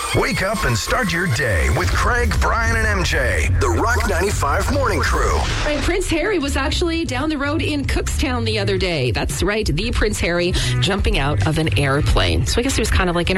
Wake up and start your day with Craig, Brian, and MJ. The Rock 95 Morning Crew. Right, Prince Harry was actually down the road in Cookstown the other day. That's right, the Prince Harry jumping out of an airplane. So I guess he was kind of like in